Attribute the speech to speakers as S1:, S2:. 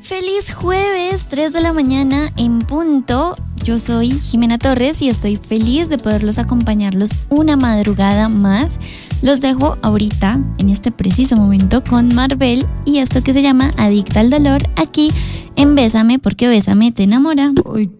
S1: Feliz jueves, 3 de la mañana en punto. Yo soy Jimena Torres y estoy feliz de poderlos acompañarlos una madrugada más. Los dejo ahorita, en este preciso momento, con Marvel y esto que se llama Adicta al Dolor, aquí en Bésame, porque Bésame te enamora.